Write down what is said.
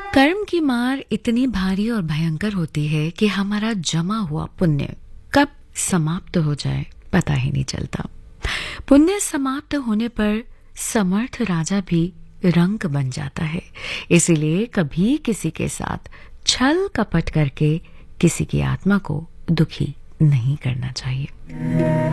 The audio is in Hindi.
कर्म की मार इतनी भारी और भयंकर होती है कि हमारा जमा हुआ पुण्य कब समाप्त हो जाए पता ही नहीं चलता। पुण्य समाप्त होने पर समर्थ राजा भी रंक बन जाता है। इसीलिए कभी किसी के साथ छल कपट करके किसी की आत्मा को दुखी नहीं करना चाहिए।